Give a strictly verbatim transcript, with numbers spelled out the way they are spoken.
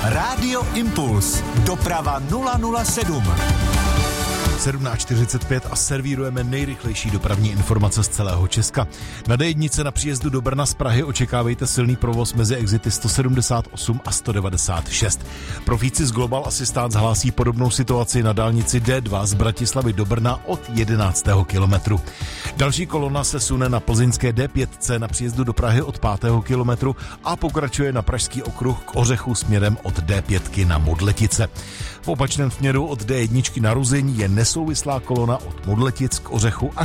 Rádio Impuls. Doprava nula nula sedm. sedmnáct čtyřicet pět a servírujeme nejrychlejší dopravní informace z celého Česka. Na dé jedna na příjezdu do Brna z Prahy očekávejte silný provoz mezi exity sto sedmdesát osm a sto devadesát šest. Profíci z Global Assistance hlásí podobnou situaci na dálnici dé dva z Bratislavy do Brna od jedenáctého kilometru. Další kolona se sune na plzeňské dé pět na příjezdu do Prahy od pátého kilometru a pokračuje na pražský okruh k Ořechu směrem od dé pět na Modletice. V opačném směru od dé jedna na Ruzyň je nesouvislá kolona od Modletic k Ořechu až